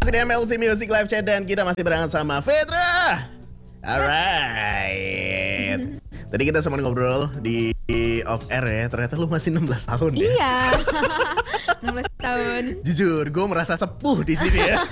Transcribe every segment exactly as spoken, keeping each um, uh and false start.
Masih di M L C Music Live Chat dan kita masih berangkat sama Fedra. Alright. Tadi kita sempat ngobrol di off air ya. Ternyata lu masih enam belas tahun ya. Iya. enam belas tahun. Jujur, gue merasa sepuh di sini ya.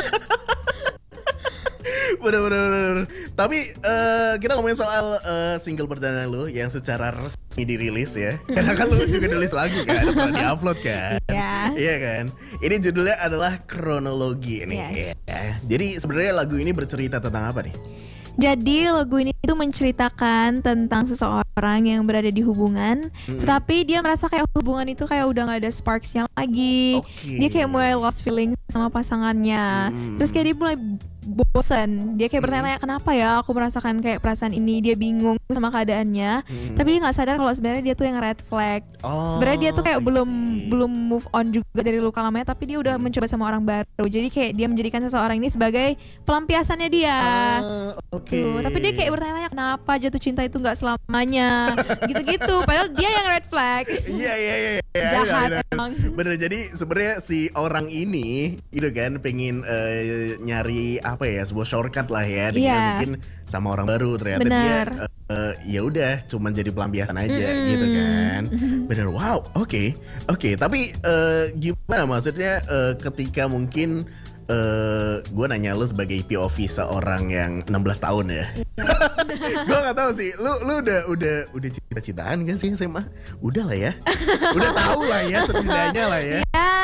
Bener-bener. Tapi uh, kita ngomongin soal uh, single perdana lu yang secara resmi dirilis ya. Karena kan lu juga nulis lagu kan, pernah di-upload kan. Iya. Iya kan. Ini judulnya adalah Kronologi nih. Yes. Ya. Jadi sebenarnya lagu ini bercerita tentang apa nih? Jadi lagu ini tuh menceritakan tentang seseorang yang berada di hubungan, hmm. tetapi dia merasa kayak hubungan itu kayak udah gak ada sparksnya lagi. Okay. Dia kayak mulai lost feeling sama pasangannya. Hmm. Terus kayak dia mulai bosan. Dia kayak bertanya-tanya kenapa ya aku merasakan kayak perasaan ini. Dia bingung sama keadaannya. Hmm. Tapi dia nggak sadar kalau sebenarnya dia tuh yang red flag. Oh, sebenarnya dia tuh kayak belum belum move on juga dari luka lamanya, tapi dia udah hmm. mencoba sama orang baru. Jadi kayak dia menjadikan seseorang ini sebagai pelampiasannya dia. Uh, Oke. Okay. Tapi dia kayak bertanya-tanya kenapa jatuh cinta itu nggak selamanya. Gitu-gitu. Padahal dia yang red flag. Iya iya iya. Jahat emang. Bener, jadi sebenarnya si orang ini itu kan pengen uh, nyari apa ya, sebuah shortcut lah ya dengan yeah. mungkin sama orang baru, ternyata Bener. dia uh, ya udah cuman jadi pelampiasan aja mm. gitu kan. Bener. Wow, oke. Okay. Oke, okay, tapi uh, gimana maksudnya uh, ketika mungkin Uh, gue nanya lu sebagai P O V seorang yang enam belas tahun ya. Gue gak tahu sih, lu lu udah udah udah cita-citaan kan sih S M A? Udah lah ya, udah tahu lah ya setidaknya lah ya.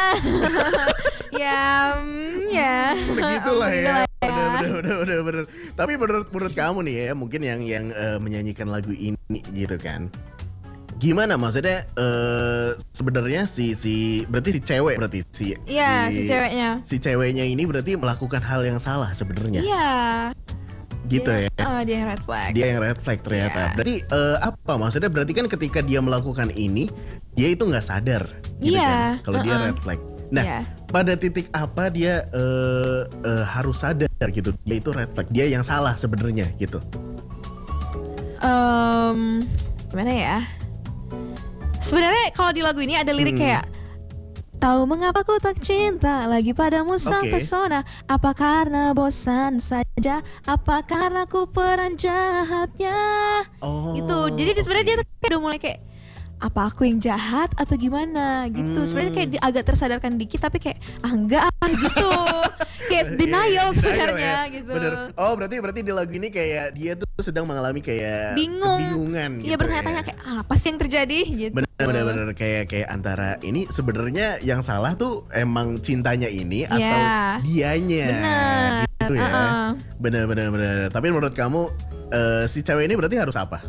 Ya, ya. Begitulah ya. Udah, udah, udah, udah, udah. Tapi menurut menurut kamu nih ya, mungkin yang yang uh, menyanyikan lagu ini gitu kan? Gimana maksudnya uh, sebenarnya si si berarti si cewek berarti si Iya, si, si ceweknya. Si ceweknya ini berarti melakukan hal yang salah sebenarnya. Iya. Gitu dia, ya. Oh, dia yang red flag. Dia yang red flag ternyata. Yeah. Berarti uh, apa maksudnya? Berarti kan ketika dia melakukan ini, dia itu nggak sadar gitu yeah. kan. Kalau uh-uh. dia red flag. Nah, yeah. pada titik apa dia uh, uh, harus sadar gitu? Dia itu red flag. Dia yang salah sebenarnya gitu. Um, gimana ya? Sebenarnya kalau di lagu ini ada lirik hmm. kayak tahu mengapa ku tak cinta lagi padamu sang okay. pesona. Apa karena bosan saja? Apa karena ku peran jahatnya? Oh, gitu. Jadi okay. sebenarnya dia tuh kayak udah mulai kayak apa aku yang jahat atau gimana gitu. Hmm. Sebenarnya kayak agak tersadarkan dikit tapi kayak ah enggak ah gitu. Kayak denial sebenarnya ya. Gitu. Bener. Oh berarti berarti di lagu ini kayak dia tuh sedang mengalami kayak bingung. kebingungan gitu. Iya bertanya-tanya ya. Kayak apa sih yang terjadi gitu. Bener-bener kayak kayak antara ini sebenarnya yang salah tuh emang cintanya ini yeah. atau dianya. Bener. Gitu ya. Uh-uh. Bener-bener bener. Tapi menurut kamu uh, si cewek ini berarti harus apa?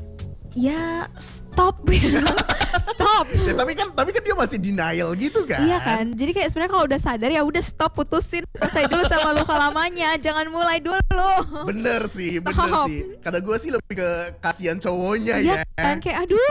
Ya stop. Stop. Ya, tapi kan tapi kan dia masih denial gitu kan. Iya kan. Jadi kayak sebenarnya kalau udah sadar ya udah stop, putusin, selesai dulu sama luka lamanya, jangan mulai dulu. Bener sih, stop. bener sih. Kata gue sih lebih ke kasihan cowoknya iya, ya. Kan kayak aduh.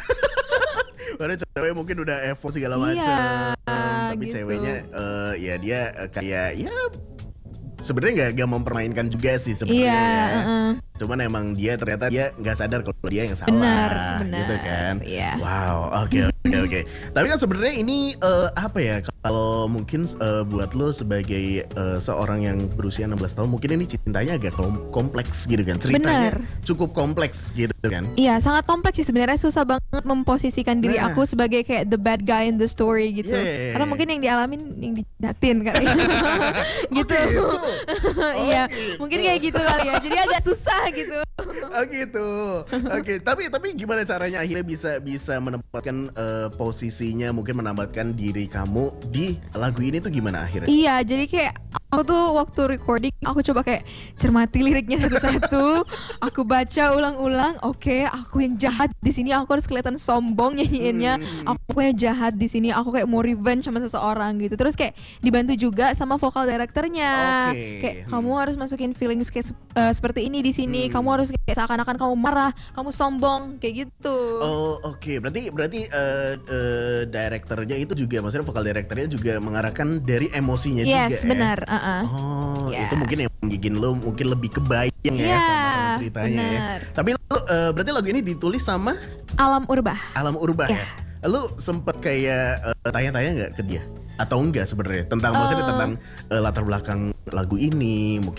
Karena cewek mungkin udah evo segala macam. Iya, tapi gitu. ceweknya uh, ya dia uh, kayak ya sebenarnya nggak nggak mempermainkan juga sih sebenarnya. Iya, ya. uh-uh. Cuman emang dia ternyata dia nggak sadar kalau dia yang salah. Benar, benar. Gitu kan. Iya. Wow, oke okay, oke okay, oke. Okay. Tapi kan sebenarnya ini uh, apa ya? Kalau mungkin uh, buat lo sebagai uh, seorang yang berusia enam belas tahun, mungkin ini cintanya agak kompleks gitu kan. Ceritanya benar. Cukup kompleks gitu kan. Iya, sangat kompleks sih sebenarnya. Susah banget memposisikan diri nah. aku sebagai kayak the bad guy in the story gitu. Yeah. Karena mungkin yang dialamin yang dijatin kali. Gitu. Iya, gitu. Mungkin kayak gitu kali ya. Jadi agak susah gitu. Oh gitu. Oke, okay. tapi tapi gimana caranya akhirnya bisa bisa menempatkan uh, posisinya, mungkin menempatkan diri kamu di lagu ini tuh gimana akhirnya? Iya, jadi kayak aku tuh waktu recording aku coba kayak cermati liriknya satu-satu. Aku baca ulang-ulang. Oke, okay, aku yang jahat di sini, aku harus kelihatan sombong nyanyiinnya. Hmm. Aku yang jahat di sini, aku kayak mau revenge sama seseorang gitu. Terus kayak dibantu juga sama vokal directornya. Okay. Kayak hmm. kamu harus masukin feelings kayak uh, seperti ini di sini. Hmm. Kamu harus kayak seakan-akan kamu marah, kamu sombong, kayak gitu. Oh oke, okay. berarti berarti uh, uh, directornya itu juga, maksudnya vokal directornya juga mengarahkan dari emosinya yes, juga. Yes benar. Ya? Uh-uh. Oh yeah. Itu mungkin yang bikin lo mungkin lebih kebayang yeah, ya sama, sama ceritanya benar. Ya. Tapi lo uh, berarti lagu ini ditulis sama Alam Urbah. Alam Urbah yeah. ya. Lo sempet kayak uh, tanya-tanya nggak ke dia? atau enggak sebenarnya tentang uh, maksudnya tentang uh, latar belakang lagu ini mungkin